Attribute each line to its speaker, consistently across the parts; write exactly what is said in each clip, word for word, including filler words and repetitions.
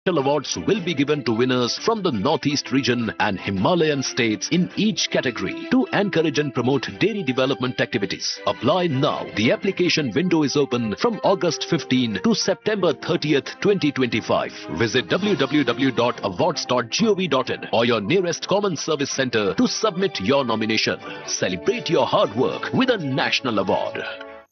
Speaker 1: Awards will be given to winners from the Northeast region and Himalayan states in each category to encourage and promote dairy development activities. Apply now. The application window is open from August fifteenth to September thirtieth, twenty twenty-five. Visit w w w dot awards dot gov dot in or your nearest common service center to submit your nomination. Celebrate your hard work with a national award.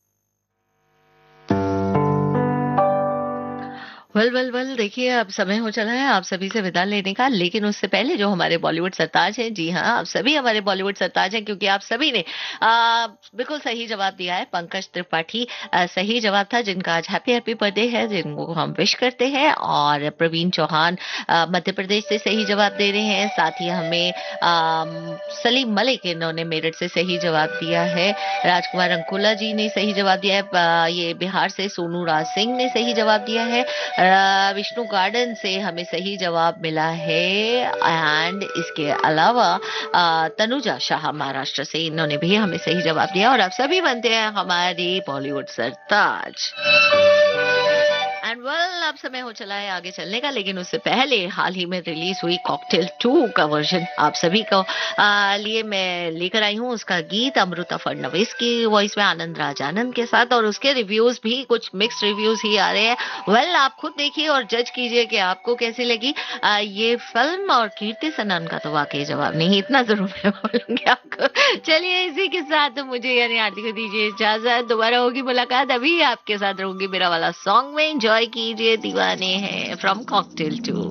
Speaker 2: Well well well देखिए, अब समय हो चला है आप सभी से विदा लेने का, लेकिन उससे पहले जो हमारे बॉलीवुड सरताज हैं, जी हाँ, आप सभी हमारे बॉलीवुड सरताज हैं, क्योंकि आप सभी ने आ, बिल्कुल सही जवाब दिया है। पंकज त्रिपाठी आ, सही जवाब था, जिनका आज हैप्पी हैप्पी बर्थडे है, जिनको हम विश करते हैं। और प्रवीण चौहान मध्य प्रदेश से सही जवाब दे रहे हैं। साथ ही हमें आ, सलीम मलिक, इन्होंने मेरठ से सही जवाब दिया है। राजकुमार अंकुला जी ने सही जवाब दिया है। ये बिहार से सोनू राज सिंह ने सही जवाब दिया है। विष्णु गार्डन से हमें सही जवाब मिला है। एंड इसके अलावा तनुजा शाह महाराष्ट्र से, इन्होंने भी हमें सही जवाब दिया। और आप सभी बनते हैं हमारी बॉलीवुड सरताज। एंड वेल, अब समय हो चला है आगे चलने का, लेकिन उससे पहले हाल ही में रिलीज हुई कॉकटेल टू का वर्जन आप सभी को आ, लिए मैं लेकर आई हूँ। उसका गीत अमृता फडणवीस की वॉइस में आनंद राज आनंद के साथ, और उसके रिव्यूज भी कुछ मिक्स्ड रिव्यूज ही आ रहे हैं। वेल, आप खुद देखिए और जज कीजिए कि आपको कैसी लगी आ, ये फिल्म। और कीर्ति सनन का तो वाकई जवाब नहीं, इतना जरूर मैं बोलूंगी आपको। चलिए, इसी के साथ मुझे यानी आरती को दीजिए इजाजत। दोबारा होगी मुलाकात, अभी आपके साथ रहूंगी मेरा वाला सॉन्ग में। एंजॉय कीजिए, दीवाने हैं फ्रॉम कॉकटेल टू।